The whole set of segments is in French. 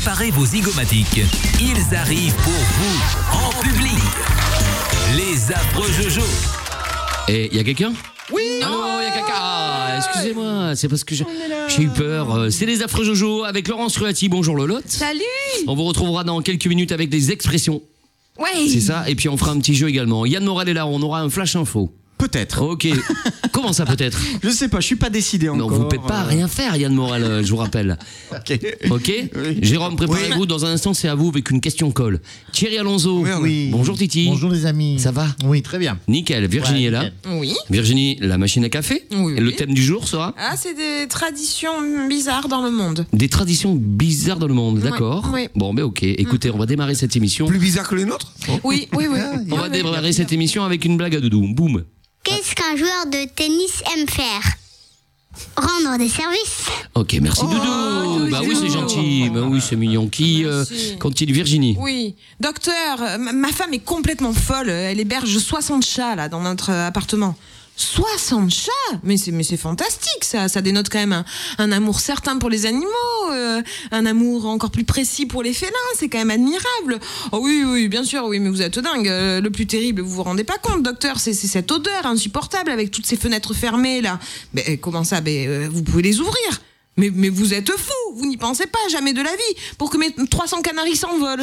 Préparez vos zygomatiques. Ils arrivent pour vous, en public. Les affreux Jojo. Et y a quelqu'un ? Oui. Non, y a quelqu'un. Ah, excusez-moi, c'est parce que j'ai eu peur. C'est les affreux Jojo avec Laurence Ruati. Bonjour Lolotte. Salut. On vous retrouvera dans quelques minutes avec des expressions. Ouais. C'est ça, et puis on fera un petit jeu également. Yann Morel est là, on aura un flash info. Peut-être. Ok. Comment ça peut-être ? Je sais pas, je suis pas décidé encore. Non, vous ne pouvez pas rien faire, Yann Morel, je vous rappelle. Ok. Ok. Oui. Jérôme, préparez-vous, dans un instant, c'est à vous avec une question colle. Thierry Alonso. Oui. Bonjour Titi. Bonjour les amis. Ça va ? Oui, très bien. Nickel. Virginie Ouais, est là. nickel. Oui. Virginie, la machine à café. Oui. Et le thème du jour sera Ah, c'est des traditions bizarres dans le monde. des traditions bizarres dans le monde. Ouais, D'accord. oui. Bon, mais ok. Écoutez, on va démarrer cette émission. Plus bizarre que les nôtres. Oui, oui, oui. On va démarrer cette émission avec une blague à doudou. Boum. Qu'est-ce qu'un joueur de tennis aime faire ? Rendre des services. Ok, merci Doudou. Bah oui, c'est gentil. Bah oui, c'est mignon. Qui Merci. continue Virginie. Oui. Docteur, ma femme est complètement folle. Elle héberge 60 chats là dans notre appartement. 60 chats, mais c'est fantastique ça dénote quand même un amour certain pour les animaux, un amour encore plus précis pour les félins, c'est quand même admirable. Oh oui, bien sûr, oui, mais vous êtes dingue. Le plus terrible, vous vous rendez pas compte, docteur, c'est cette odeur insupportable avec toutes ces fenêtres fermées là. Mais comment ça, vous pouvez les ouvrir. Mais vous êtes fou, vous n'y pensez pas jamais de la vie pour que mes 300 canaris s'envolent.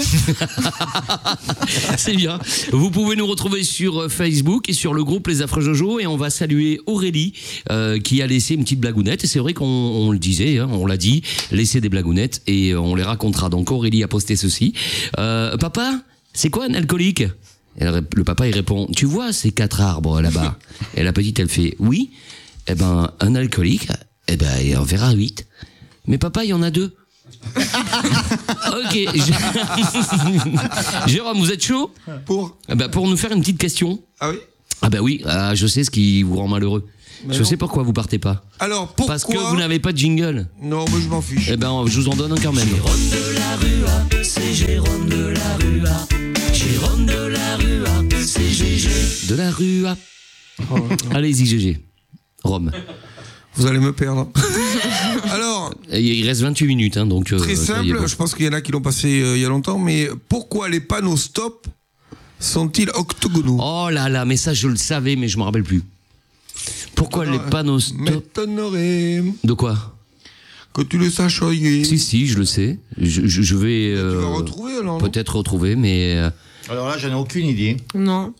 C'est bien. Vous pouvez nous retrouver sur Facebook et sur le groupe Les Affreux Jojo, et on va saluer Aurélie qui a laissé une petite blagounette, et c'est vrai qu'on le disait, hein, on l'a dit, laissez des blagounettes et on les racontera. Donc Aurélie a posté ceci. Papa, c'est quoi un alcoolique ? Et le papa il répond, tu vois ces 4 arbres là-bas ? Et la petite elle fait, oui. Eh ben un alcoolique, il en verra 8. Mais papa, il y en a 2. Ok. Jérôme, vous êtes chaud ? Pour Pour nous faire une petite question. Ah oui. Ah bah oui, je sais ce qui vous rend malheureux. Mais je non. sais pourquoi vous partez pas. Alors pourquoi ? Parce que vous n'avez pas de jingle. Non, moi je m'en fiche. Eh ben, je vous en donne un quand même. Jérôme de la Rua, c'est Jérôme de la Rua. Jérôme de la Rua, c'est GG. De la Rua. Allez-y, GG. Rome. Vous allez me perdre. Alors, Il reste 28 minutes, hein, donc. très ça y est, simple, bon. je pense qu'il y en a qui l'ont passé il y a longtemps, mais pourquoi les panneaux stop sont-ils octogonaux ? Oh là là, mais ça je le savais, mais je me rappelle plus. Pourquoi les panneaux stop ? M'étonnerait De quoi ? que tu le saches. Si, je le sais. Je vais Tu vas retrouver alors, non ? peut-être retrouver, mais Alors là, j'en ai aucune idée. Non.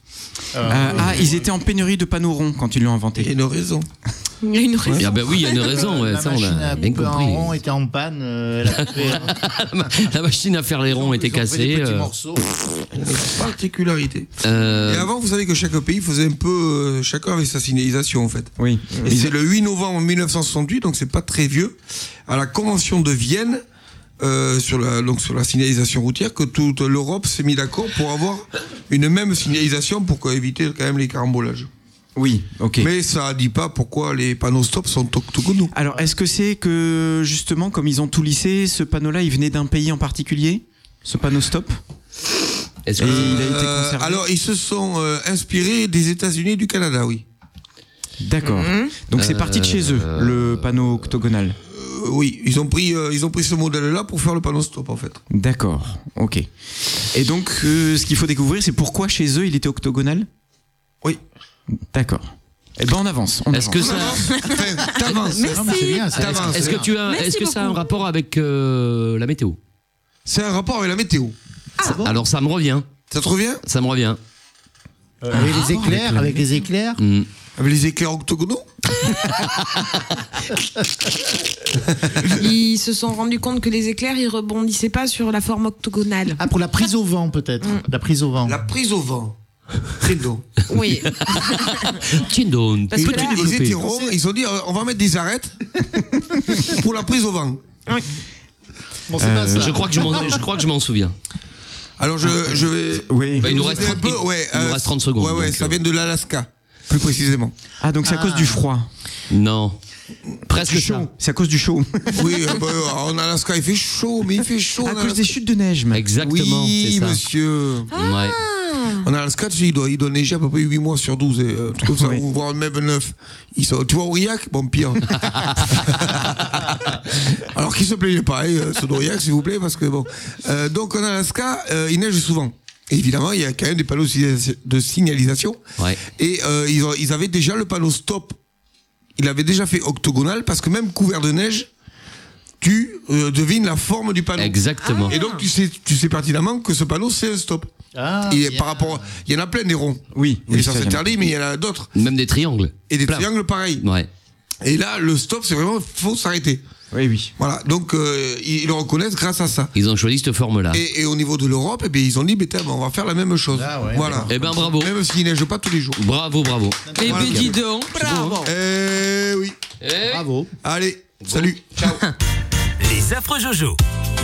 Ils étaient en pénurie de panneaux ronds quand ils l'ont Il y a inventé. une raison. Il y a une raison. ah ben oui, il y a une raison. Ouais, La ça on machine a à bien couper en compris. rond était en panne. Elle a coupé, La machine à faire les ronds était ils ont fait cassée. des petits morceaux. Particularité. Et euh, avant, vous savez que chaque pays faisait un peu. Chacun avait sa signalisation en fait. Oui. Et c'est le 8 novembre 1968, donc c'est pas très vieux, à la Convention de Vienne, sur la signalisation routière, que toute l'Europe s'est mis d'accord pour avoir une même signalisation pour éviter quand même les carambolages. Oui, ok. Mais ça dit pas pourquoi les panneaux stop sont octogonaux. Alors, est-ce que c'est que, justement, comme ils ont tout lissé, ce panneau-là, il venait d'un pays en particulier ? Ce panneau stop ? Est-ce Et que il a été conservé ? Alors, ils se sont inspirés des États-Unis et du Canada, oui. D'accord. Donc, c'est parti de chez eux, le panneau octogonal. Oui, ils ont pris ce modèle-là pour faire le panneau stop, en fait. D'accord, ok. Et donc, ce qu'il faut découvrir, c'est pourquoi chez eux, il était octogonal ? Oui. D'accord. Eh ben, on avance. est-ce que ça T'avances. Non, mais c'est bien, ça. T'avances. est-ce que tu as Merci est-ce que ça a un beaucoup. rapport avec la météo ? C'est un rapport avec la météo. Alors ça me revient. Ça te revient ? Ça me revient. Avec les éclairs, avec les éclairs. Avec les éclairs octogonaux ? Ils se sont rendus compte que les éclairs, ils rebondissaient pas sur la forme octogonale. Ah, pour la prise au vent, peut-être. La prise au vent. La prise au vent. Très doux. Oui. Tiens donc. Parce que Peux-tu là, Ils développer étaient ronds, ils ont dit on va mettre des arêtes pour la prise au vent. Bon, c'est pas ça. Je crois que je m'en souviens. Alors je vais. Oui. Bah, il nous vous reste aider 30 il nous reste 30 secondes. Ouais, donc, ça vient de l'Alaska, plus précisément. Ah, donc c'est à cause du froid. Non. Presque Du ça. chaud. C'est à cause du chaud. Oui, en Alaska il fait chaud, mais il fait chaud. À en cause Alaska. des chutes de neige, mec. Exactement, Oui, c'est ça. monsieur. Ouais. En Alaska, tu sais, il doit neiger à peu près 8 mois sur 12, et, tout comme ça, Oui. ou voire même 9. Tu vois Aurillac ? Bon, pire. Alors qu'il se plaignait pas, Sodoriac, s'il vous plaît, parce que bon. Donc en Alaska, il neige souvent. Et évidemment, il y a quand même des panneaux de signalisation. Ouais. Et ils avaient déjà le panneau stop. Il avait déjà fait octogonal parce que même couvert de neige, tu devines la forme du panneau. Exactement. Et donc tu sais pertinemment que ce panneau c'est un stop. Et par rapport, il y en a plein des ronds. Oui, Il y a des ça, sens il y en a. interdits, mais il y en a d'autres. Même des triangles. Et des Plein. triangles pareils. Ouais. Et là, le stop, c'est vraiment faut s'arrêter. Oui. Voilà. Donc ils le reconnaissent grâce à ça. Ils ont choisi cette forme-là. Et au niveau de l'Europe, eh bien, ils ont dit, on va faire la même chose. Ah ouais. Voilà. Eh ben bravo. Même s'il neige pas tous les jours. Bravo. Eh Voilà. ben dis donc, bravo. Oui. Bravo. Allez, salut. Ciao. Les affreux Jojo.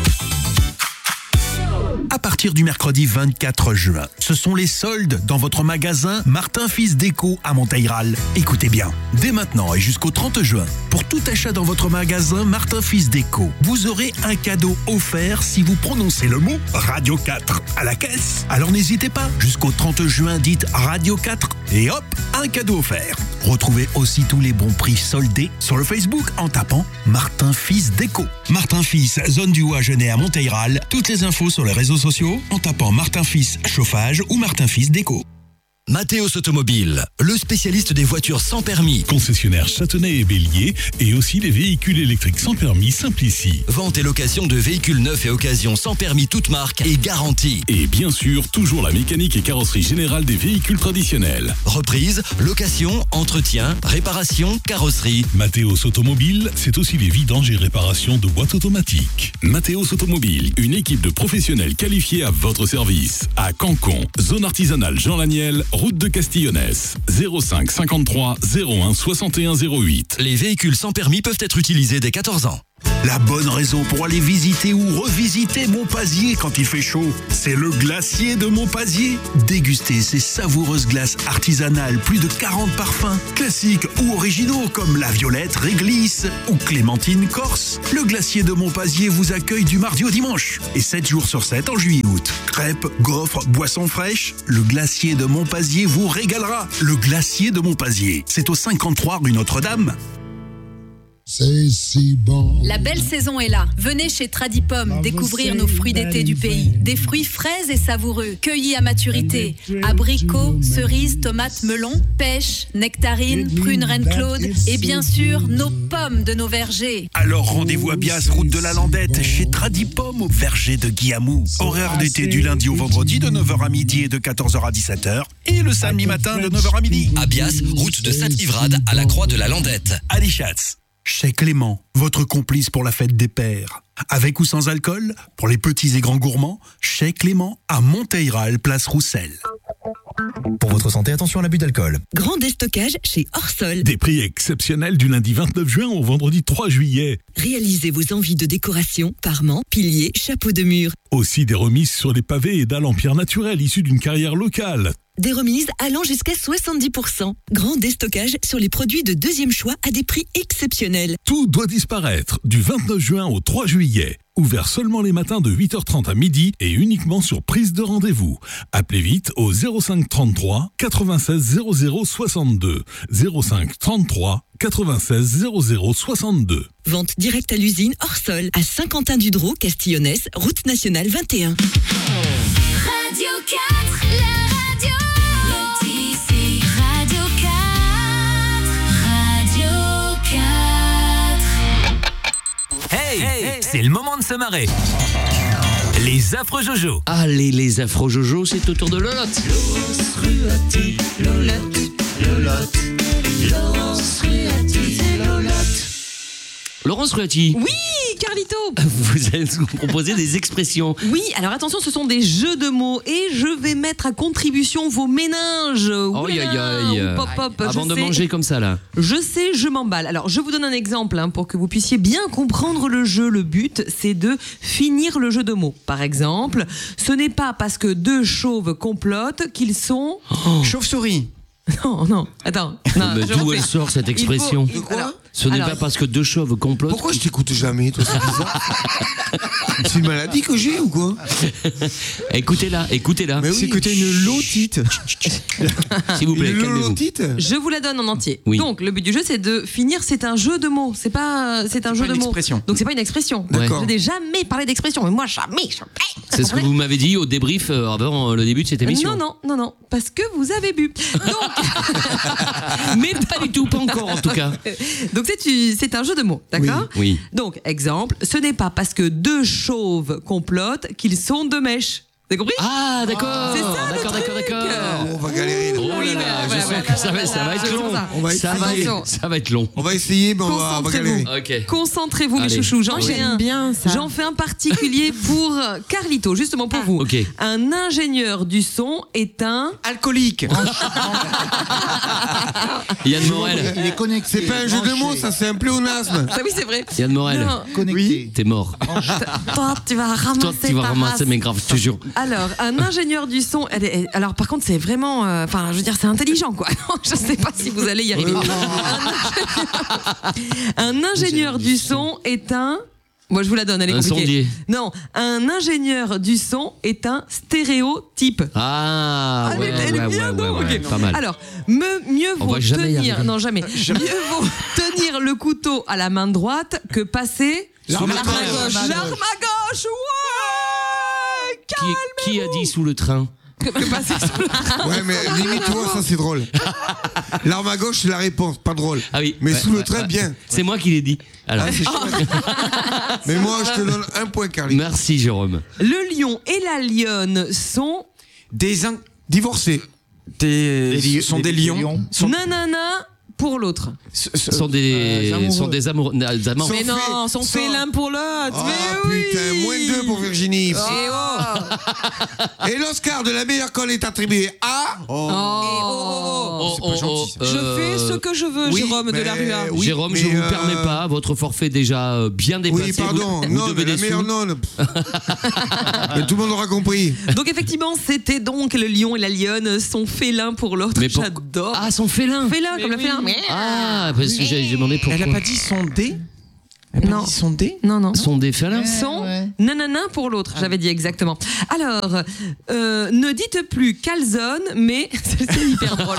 À partir du mercredi 24 juin, ce sont les soldes dans votre magasin Martin Fils Déco à Monteil-Ral. Écoutez bien, dès maintenant et jusqu'au 30 juin, pour tout achat dans votre magasin Martin Fils Déco, vous aurez un cadeau offert si vous prononcez le mot Radio 4 à la caisse. Alors n'hésitez pas, jusqu'au 30 juin, dites Radio 4 et hop, un cadeau offert. Retrouvez aussi tous les bons prix soldés sur le Facebook en tapant Martin Fils Déco. Martin Fils, zone du Haut-Agenais à Monteil-Ral. Toutes les infos sur les réseaux sociaux en tapant Martin Fils Chauffage ou Martin Fils Déco. Mathéos Automobile, le spécialiste des voitures sans permis. Concessionnaire Châtenay et Bélier et aussi les véhicules électriques sans permis Simplici. Vente et location de véhicules neufs et occasions sans permis toute marque et garantie. Et bien sûr, toujours la mécanique et carrosserie générale des véhicules traditionnels. Reprise, location, entretien, réparation, carrosserie. Mathéos Automobile, c'est aussi les vidanges et réparations de boîtes automatiques. Mathéos Automobile, une équipe de professionnels qualifiés à votre service. À Cancon, zone artisanale Jean Laniel, route de Castillonnès, 05 53 01 61 08. Les véhicules sans permis peuvent être utilisés dès 14 ans. La bonne raison pour aller visiter ou revisiter Montpazier quand il fait chaud, c'est le glacier de Montpazier. Dégustez ces savoureuses glaces artisanales, plus de 40 parfums, classiques ou originaux comme la violette réglisse ou clémentine corse. Le glacier de Montpazier vous accueille du mardi au dimanche et 7 jours sur 7 en juillet-août. Crêpes, gaufres, boissons fraîches, le glacier de Montpazier vous régalera. Le glacier de Montpazier, c'est au 53 rue Notre-Dame. C'est si bon. La belle saison est là. Venez chez Tradipom découvrir nos fruits d'été du pays. Des fruits frais et savoureux, cueillis à maturité. Abricots, cerises, tomates, melons, pêches, nectarines, prunes Reine-Claude et bien sûr nos pommes de nos vergers. Alors rendez-vous à Bias, route de la Landette, chez Tradipom au verger de Guillamou. Horaire d'été du lundi au vendredi de 9h à midi et de 14h à 17h. Et le samedi matin de 9h à midi. À Bias, route de Sainte-Livrade à la Croix de la Landette. Allez Schatz. Chez Clément, votre complice pour la fête des pères. Avec ou sans alcool, pour les petits et grands gourmands, chez Clément à Monteil-Ral, place Roussel. Pour votre santé, attention à l'abus d'alcool. Grand déstockage chez Orsol. Des prix exceptionnels du lundi 29 juin au vendredi 3 juillet. Réalisez vos envies de décoration, parements, piliers, chapeaux de mur. Aussi des remises sur les pavés et dalles en pierre naturelle issues d'une carrière locale. Des remises allant jusqu'à 70%. Grand déstockage sur les produits de deuxième choix à des prix exceptionnels. Tout doit disparaître du 29 juin au 3 juillet. Ouvert seulement les matins de 8h30 à midi et uniquement sur prise de rendez-vous. Appelez vite au 05 33 96 00 62. 05 33 96 00 62. Vente directe à l'usine Orsol à Saint-Quentin-du-Drô, Castillonnès, route nationale 21. Radio 4, la radio. Ici, Radio 4. Hey, c'est le moment de se marrer. Les affreux Jojo. Allez, les affreux Jojo, c'est au tour de Lolotte. Laurence Ruati, Lolotte. Laurence Ruati, c'est Lolotte. Laurence Ruati. Oui, Carlito. Vous allez nous proposer des expressions. Oui, alors attention, ce sont des jeux de mots et je vais mettre à contribution vos méninges. Aïe, aïe, aïe. Pop, pop, Avant de manger comme ça, là. Je sais, je m'emballe. Alors, je vous donne un exemple pour que vous puissiez bien comprendre le jeu. Le but, c'est de finir le jeu de mots. Par exemple, ce n'est pas parce que deux chauves complotent qu'ils sont... Chauve-souris. Non, attends. Non, Mais d'où elle sort cette expression? De quoi? Ce n'est pas parce que deux chauves complotent. Pourquoi je t'écoute jamais, toi, c'est bizarre. C'est une maladie que j'ai ou quoi? Écoutez-la. Mais C'est que t'as une lotite. S'il vous plaît, Une calmez-vous. lolotite? Je vous la donne en entier. Oui. Donc, le but du jeu, c'est de finir. C'est un jeu de mots. C'est un jeu pas de une mots. expression. Donc, c'est pas une expression. D'accord. Je n'ai jamais parlé d'expression. Mais moi, jamais. C'est ce que vous m'avez dit au débrief avant le début de cette émission. Non. Parce que vous avez bu. Donc, Mais pas du tout, pas encore en tout cas. donc c'est un jeu de mots. D'accord? Oui. Donc, exemple, ce n'est pas parce que deux chauves complotent qu'ils sont deux mèches. Vous avez compris? Ah, d'accord. C'est ça, le D'accord. On va galérer. Oh là là, je sens que ça va être long. On va essayer. Ça va être long. On va essayer, mais on va galérer. Ok. Concentrez-vous, mes Allez. chouchous. J'aime bien ça. J'en fais un particulier pour Carlito, justement pour vous. Ok. Un ingénieur du son est un Alcoolique. Yann Morel. Il est connecté. C'est pas un jeu de mots, ça, c'est un pléonasme. Ah oui, c'est vrai. Yann Morel. Non. Connecté. T'es mort. Toi, tu vas ramasser Toi, tu vas ta ramasser race. mes graves, je te jure. Alors, un ingénieur du son. Alors, par contre, c'est vraiment. Enfin, je veux dire, c'est intelligent, quoi. Je sais pas si vous allez y arriver. Un ingénieur du son est un. Moi, je vous la donne, elle est Un compliquée. sondier. Non, un ingénieur du son est un stéréotype. Ah, ouais, elle est bien, non, ok. pas mal. Alors, mieux On vaut va jamais y tenir. arriver. Non, jamais. Mieux vaut tenir le couteau à la main droite que passer. L'arme à gauche. L'arme à gauche, ouais! Qui a dit sous le train? Que passer sous le. Ouais, mais limite, tu vois, ça c'est drôle. L'arme à gauche, c'est la réponse, pas drôle. Ah oui. Mais Ouais, sous le ouais, train, ouais. bien. C'est moi qui l'ai dit. Alors. Ah, c'est chouette. Mais moi, je te donne un point, Carly. Merci, Jérôme. Le lion et la lionne sont. Divorcés. Sont des lions. Nanana pour l'autre. Sont des amoureux. amants. Mais non, sont faits l'un pour l'autre. Oh Mais oui. putain, -2 pour Virginie. Eh oh. Et l'Oscar de la meilleure colle est attribué à. C'est pas gentil. Je fais ce que je veux, oui, Jérôme de la mais- Rua. oui, Jérôme, mais, je vous permets pas. Votre forfait est déjà bien dépassé. Oui, pardon. Vous Non, devez mais la des meilleure sous. nonne. Mais tout le monde aura compris. Donc effectivement, c'était donc le lion et la lionne sont faits l'un pour l'autre. Mais J'adore. Ah, son félin. Félin, comme le félin. Ah, parce que j'avais demandé pourquoi. Elle a pas dit sondé? Elle a pas Non. dit sondé? Non. Sont des félins. Sont nanana pour l'autre, j'avais dit exactement. Alors, ne dites plus calzone, mais c'est hyper drôle.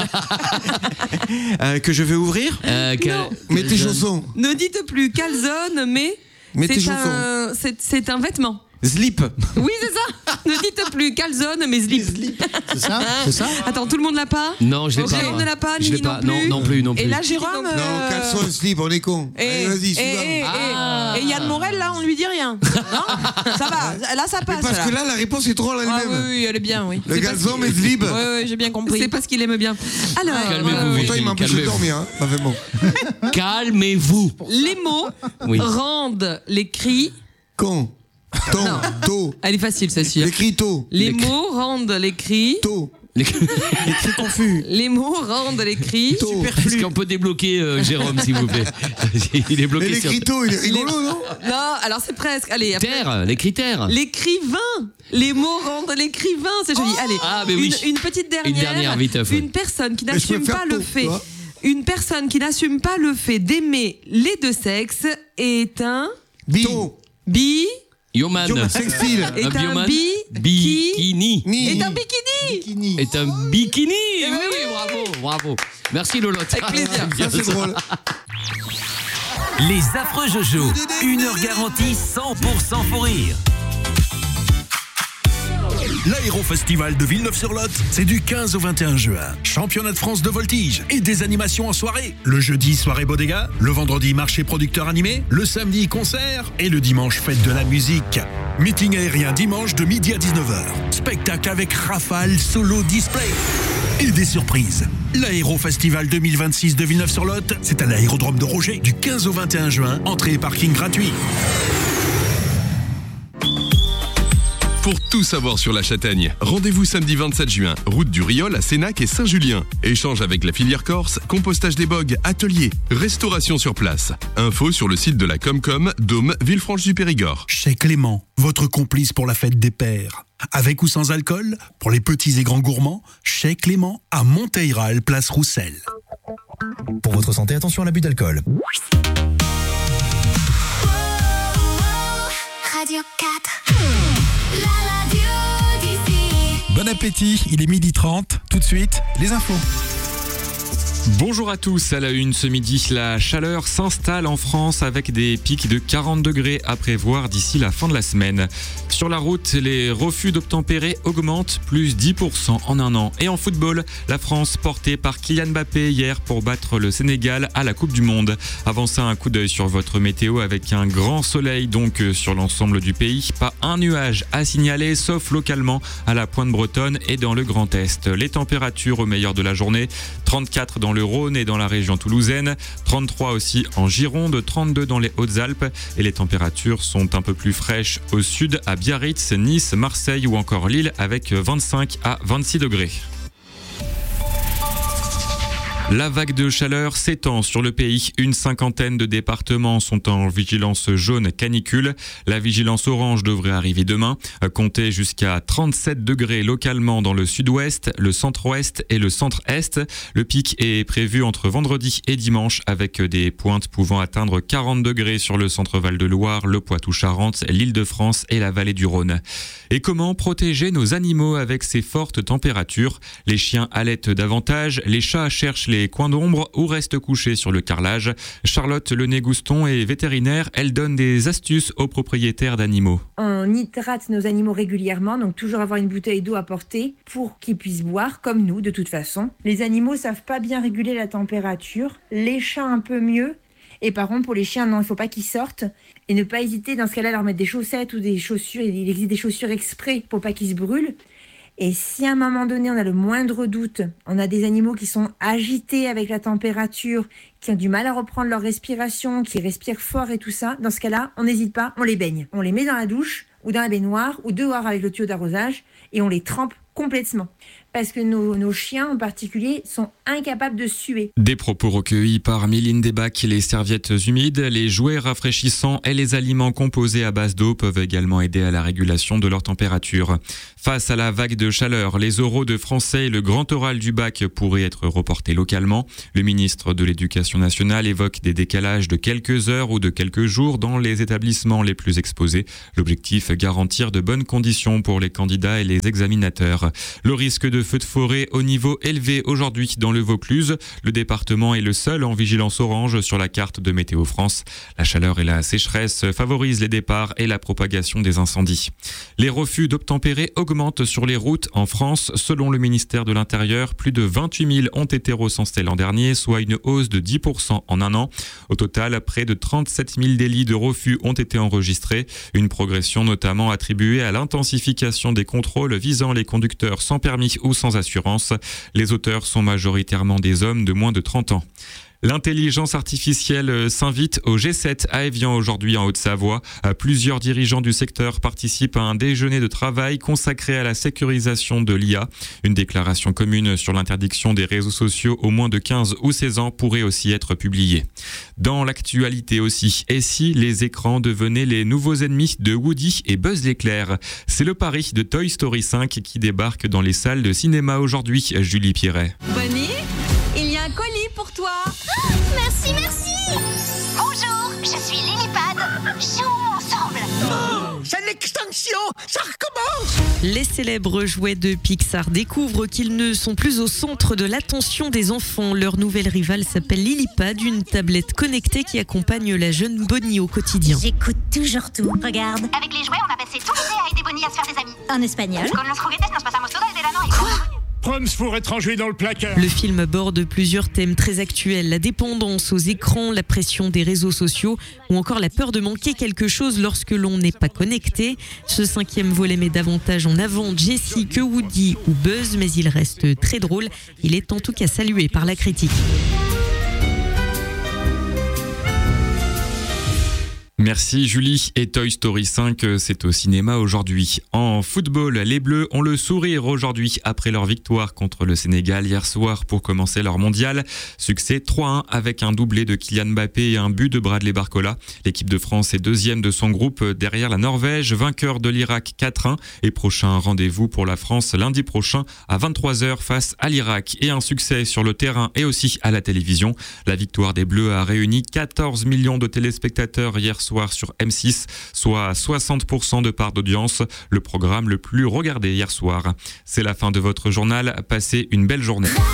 Que je vais ouvrir? Mets tes chaussons. Ne dites plus calzone, mais Mets tes c'est un vêtement. Slip. Oui, c'est ça. Ne dites plus calzone, mais slip. C'est ça? C'est ça? Attends, tout le monde l'a pas? Non, je l'ai pas. Jérôme moi. ne l'a pas, Je l'ai Nini pas. non plus. Non plus. Et là, Jérôme. Non, caleçon et slip, on est con. Allez, vas-y, suivant. Et Yann Morel, là, on lui dit rien. Non, ça va. Là, ça Mais passe. parce que là, la réponse est drôle Ah elle-même. oui, elle est bien, oui. Le gazon, mais slip. Oui, j'ai bien compris. C'est parce qu'il aime bien. Alors, Calmez-vous, Pourtant, il m'empêche de calmez-vous. dormir. Hein. Ça fait bon. Calmez-vous. les mots Oui. rendent les cris. Con. Ton. Tôt. Elle est facile, celle-ci. Les cris tôt. Les mots rendent les cris. Tôt. Les cris confus. Les mots rendent les cris. Est-ce qu'on peut débloquer Jérôme, s'il vous plaît? Il est bloqué Mais les sur... cris tôt, il est rigolo, non? Non, alors c'est presque. Allez, après. Terre, les critères. L'écrivain. Les mots rendent l'écrivain, c'est joli. Allez, Ah, mais oui. une petite dernière. Une dernière, vite, ouais. Une personne qui Mais je peux n'assume faire pas tôt, le fait. tu vois. Une personne qui n'assume pas le fait d'aimer les deux sexes est un Tôt. bi. Yoman. Sextile. Est un bioman. bi. Bikini. Est un bikini. Est un bikini. Oui, bravo. Merci Lolotte. Avec plaisir. Bien Ça, c'est ça. drôle. Les affreux Jojo. 1 heure garantie 100% fou rire. L'Aérofestival de Villeneuve-sur-Lot, c'est du 15 au 21 juin. Championnat de France de voltige et des animations en soirée. Le jeudi, soirée bodega. Le vendredi, marché producteur animé. Le samedi, concert. Et le dimanche, fête de la musique. Meeting aérien dimanche de midi à 19h. Spectacle avec Rafale Solo Display. Et des surprises. L'Aérofestival 2026 de Villeneuve-sur-Lot, c'est à l'aérodrome de Roger du 15 au 21 juin. Entrée et parking gratuit. Pour tout savoir sur la châtaigne, rendez-vous samedi 27 juin, route du Riol à Sénac et Saint-Julien. Échange avec la filière corse, compostage des bogues, atelier, restauration sur place. Info sur le site de la Comcom, Dôme, Villefranche-du-Périgord. Chez Clément, votre complice pour la fête des pères. Avec ou sans alcool, pour les petits et grands gourmands, chez Clément à Monteyral, place Roussel. Pour votre santé, attention à l'abus d'alcool. Radio 4. La radio d'ici. Bon appétit, il est 12h30. Tout de suite, les infos. Bonjour à tous, à la une ce midi, la chaleur s'installe en France avec des pics de 40 degrés à prévoir d'ici la fin de la semaine. Sur la route, les refus d'obtempérer augmentent, plus 10% en un an. Et en football, la France portée par Kylian Mbappé hier pour battre le Sénégal à la Coupe du Monde. Avant ça, un coup d'œil sur votre météo avec un grand soleil donc sur l'ensemble du pays. Pas un nuage à signaler, sauf localement à la Pointe Bretonne et dans le Grand Est. Les températures au meilleur de la journée, 34 dans le Rhône et dans la région toulousaine, 33 aussi en Gironde, 32 dans les Hautes-Alpes et les températures sont un peu plus fraîches au sud à Biarritz, Nice, Marseille ou encore Lille avec 25 à 26 degrés. La vague de chaleur s'étend sur le pays. Une cinquantaine de départements sont en vigilance jaune canicule. La vigilance orange devrait arriver demain. Comptez jusqu'à 37 degrés localement dans le sud-ouest, le centre-ouest et le centre-est. Le pic est prévu entre vendredi et dimanche avec des pointes pouvant atteindre 40 degrés sur le centre Val-de-Loire, le Poitou-Charentes, l'Île-de-France et la vallée du Rhône. Et comment protéger nos animaux avec ces fortes températures ? Les chiens allaitent davantage, les chats cherchent les coins d'ombre ou restent couchés sur le carrelage. Charlotte Lenay-Gouston est vétérinaire. Elle donne des astuces aux propriétaires d'animaux. On hydrate nos animaux régulièrement, donc toujours avoir une bouteille d'eau à portée pour qu'ils puissent boire, comme nous de toute façon. Les animaux savent pas bien réguler la température, les chats un peu mieux. Et par contre, pour les chiens, non, il ne faut pas qu'ils sortent. Et ne pas hésiter, dans ce cas-là, à leur mettre des chaussettes ou des chaussures. Il existe des chaussures exprès pour pas qu'ils se brûlent. Et si à un moment donné, on a le moindre doute, on a des animaux qui sont agités avec la température, qui ont du mal à reprendre leur respiration, qui respirent fort et tout ça, dans ce cas-là, on n'hésite pas, on les baigne. On les met dans la douche ou dans la baignoire ou dehors avec le tuyau d'arrosage et on les trempe complètement. Parce que nos chiens en particulier sont incapables de suer. Des propos recueillis par Méline Desbacs. Les serviettes humides, les jouets rafraîchissants et les aliments composés à base d'eau peuvent également aider à la régulation de leur température. Face à la vague de chaleur, les oraux de français et le grand oral du bac pourraient être reportés localement. Le ministre de l'Éducation nationale évoque des décalages de quelques heures ou de quelques jours dans les établissements les plus exposés. L'objectif, garantir de bonnes conditions pour les candidats et les examinateurs. Le risque de feux de forêt au niveau élevé aujourd'hui dans le Vaucluse. Le département est le seul en vigilance orange sur la carte de Météo France. La chaleur et la sécheresse favorisent les départs et la propagation des incendies. Les refus d'obtempérer augmentent sur les routes en France. Selon le ministère de l'Intérieur, plus de 28 000 ont été recensés l'an dernier, soit une hausse de 10% en un an. Au total, près de 37 000 délits de refus ont été enregistrés. Une progression notamment attribuée à l'intensification des contrôles visant les conducteurs sans permis ou sans assurance. Les auteurs sont majoritairement des hommes de moins de 30 ans. L'intelligence artificielle s'invite au G7 à Évian aujourd'hui en Haute-Savoie. Plusieurs dirigeants du secteur participent à un déjeuner de travail consacré à la sécurisation de l'IA. Une déclaration commune sur l'interdiction des réseaux sociaux aux moins de 15 ou 16 ans pourrait aussi être publiée. Dans l'actualité aussi, et si les écrans devenaient les nouveaux ennemis de Woody et Buzz l'éclair ? C'est le pari de Toy Story 5 qui débarque dans les salles de cinéma aujourd'hui. Julie Pierret. Bonnie, il y a un colis pour toi. Merci, merci. Bonjour, je suis Lillipad. Jouons ensemble. C'est l'extinction, ça recommence. Les célèbres jouets de Pixar découvrent qu'ils ne sont plus au centre de l'attention des enfants. Leur nouvelle rivale s'appelle Lillipad, une tablette connectée qui accompagne la jeune Bonnie au quotidien. J'écoute toujours tout. Regarde. Avec les jouets, on a passé tout l'été à aider Bonnie à se faire des amis. En espagnol. Con los juguetes nos pasamos todo el verano y... Quoi ? Proms pour étranger dans le placard. Le film aborde plusieurs thèmes très actuels, la dépendance aux écrans, la pression des réseaux sociaux ou encore la peur de manquer quelque chose lorsque l'on n'est pas connecté. Ce 5e volet met davantage en avant Jessie que Woody ou Buzz, mais il reste très drôle. Il est en tout cas salué par la critique. Merci Julie. Et Toy Story 5, c'est au cinéma aujourd'hui. En football, les Bleus ont le sourire aujourd'hui après leur victoire contre le Sénégal hier soir pour commencer leur mondial. Succès 3-1 avec un doublé de Kylian Mbappé et un but de Bradley Barcola. L'équipe de France est deuxième de son groupe derrière la Norvège, vainqueur de l'Irak 4-1. Et prochain rendez-vous pour la France lundi prochain à 23h face à l'Irak. Et un succès sur le terrain et aussi à la télévision. La victoire des Bleus a réuni 14 millions de téléspectateurs hier soir soir sur M6, soit 60% de part d'audience, le programme le plus regardé hier soir. C'est la fin de votre journal, passez une belle journée.